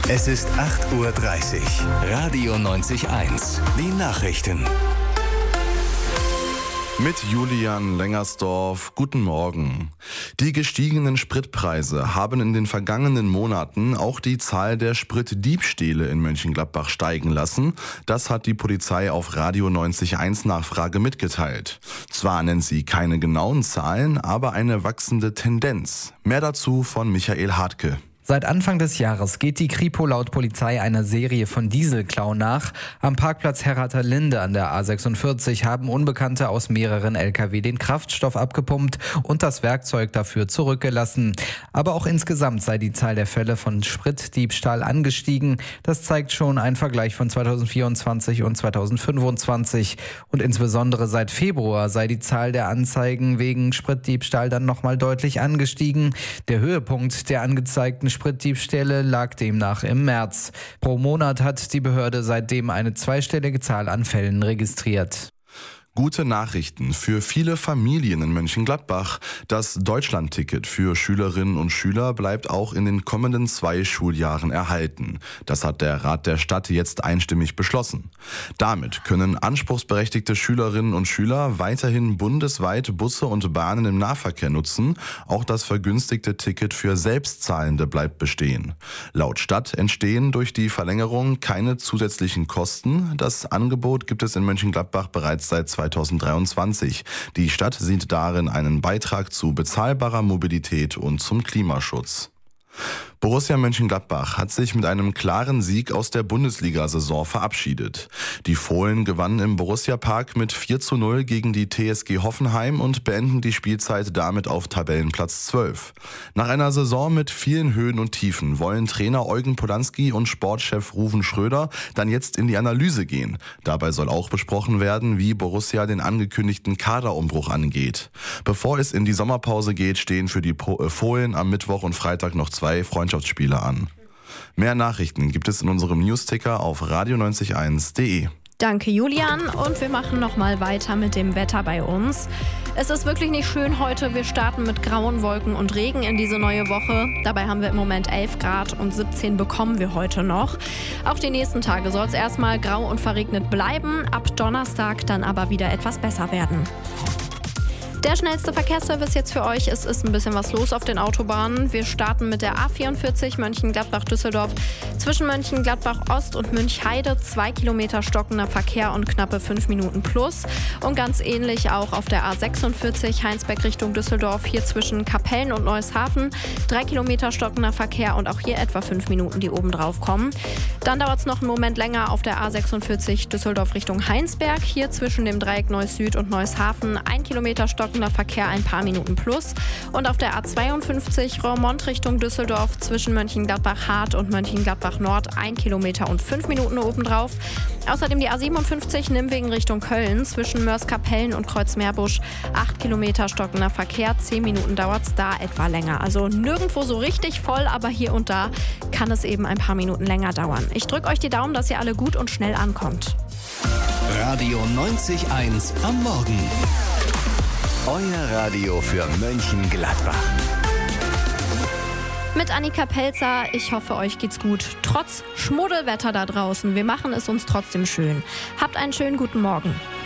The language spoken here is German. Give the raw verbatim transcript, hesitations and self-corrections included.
Es ist acht Uhr dreißig. Radio neunzig eins. Die Nachrichten. Mit Julian Lengersdorf, guten Morgen. Die gestiegenen Spritpreise haben in den vergangenen Monaten auch die Zahl der Spritdiebstähle in Mönchengladbach steigen lassen. Das hat die Polizei auf Radio neunzig eins Nachfrage mitgeteilt. Zwar nennt sie keine genauen Zahlen, aber eine wachsende Tendenz. Mehr dazu von Michael Hartke. Seit Anfang des Jahres geht die Kripo laut Polizei einer Serie von Dieselklauen nach. Am Parkplatz Herratha-Linde an der A sechsundvierzig haben Unbekannte aus mehreren L K W den Kraftstoff abgepumpt und das Werkzeug dafür zurückgelassen. Aber auch insgesamt sei die Zahl der Fälle von Spritdiebstahl angestiegen. Das zeigt schon ein Vergleich von zweitausendvierundzwanzig und zweitausendfünfundzwanzig. Und insbesondere seit Februar sei die Zahl der Anzeigen wegen Spritdiebstahl dann nochmal deutlich angestiegen. Der Höhepunkt der angezeigten Spritdiebstähle lag demnach im März. Pro Monat hat die Behörde seitdem eine zweistellige Zahl an Fällen registriert. Gute Nachrichten für viele Familien in Mönchengladbach. Das Deutschlandticket für Schülerinnen und Schüler bleibt auch in den kommenden zwei Schuljahren erhalten. Das hat der Rat der Stadt jetzt einstimmig beschlossen. Damit können anspruchsberechtigte Schülerinnen und Schüler weiterhin bundesweit Busse und Bahnen im Nahverkehr nutzen. Auch das vergünstigte Ticket für Selbstzahlende bleibt bestehen. Laut Stadt entstehen durch die Verlängerung keine zusätzlichen Kosten. Das Angebot gibt es in Mönchengladbach bereits seit zweitausenddreiundzwanzig. Die Stadt sieht darin einen Beitrag zu bezahlbarer Mobilität und zum Klimaschutz. Borussia Mönchengladbach hat sich mit einem klaren Sieg aus der Bundesliga-Saison verabschiedet. Die Fohlen gewannen im Borussia-Park mit vier zu null gegen die T S G Hoffenheim und beenden die Spielzeit damit auf Tabellenplatz zwölf. Nach einer Saison mit vielen Höhen und Tiefen wollen Trainer Eugen Polanski und Sportchef Ruven Schröder dann jetzt in die Analyse gehen. Dabei soll auch besprochen werden, wie Borussia den angekündigten Kaderumbruch angeht. Bevor es in die Sommerpause geht, stehen für die Fohlen am Mittwoch und Freitag noch zwei Freundschaftsspiele an. Mehr Nachrichten gibt es in unserem Newsticker auf radio neunzig eins punkt de. Danke Julian und wir machen nochmal weiter mit dem Wetter bei uns. Es ist wirklich nicht schön heute. Wir starten mit grauen Wolken und Regen in diese neue Woche. Dabei haben wir im Moment elf Grad und siebzehn bekommen wir heute noch. Auch die nächsten Tage soll es erstmal grau und verregnet bleiben. Ab Donnerstag dann aber wieder etwas besser werden. Der schnellste Verkehrsservice jetzt für euch. Es ist ein bisschen was los auf den Autobahnen. Wir starten mit der A vierundvierzig Mönchengladbach-Düsseldorf. Zwischen Mönchengladbach-Ost und Münchheide zwei Kilometer stockender Verkehr und knappe fünf Minuten plus. Und ganz ähnlich auch auf der A sechsundvierzig Heinsberg Richtung Düsseldorf. Hier zwischen Kapellen und Neushafen drei Kilometer stockender Verkehr und auch hier etwa fünf Minuten, die oben drauf kommen. Dann dauert es noch einen Moment länger auf der A sechsundvierzig Düsseldorf Richtung Heinsberg. Hier zwischen dem Dreieck Neuss Süd und Neushafen ein Kilometer stockender Verkehr, ein paar Minuten plus. Und auf der A zweiundfünfzig Roermond Richtung Düsseldorf zwischen Mönchengladbach-Hart und Mönchengladbach-Nord ein Kilometer und fünf Minuten obendrauf. Außerdem die A siebenundfünfzig Nimwegen Richtung Köln zwischen Mörs-Kapellen und Kreuzmeerbusch acht Kilometer stockender Verkehr, zehn Minuten dauert es da etwa länger. Also nirgendwo so richtig voll, aber hier und da kann es eben ein paar Minuten länger dauern. Ich drücke euch die Daumen, dass ihr alle gut und schnell ankommt. Radio neunzig eins am Morgen. Euer Radio für Mönchengladbach. Mit Annika Pelzer, ich hoffe, euch geht's gut. Trotz Schmuddelwetter da draußen, wir machen es uns trotzdem schön. Habt einen schönen guten Morgen.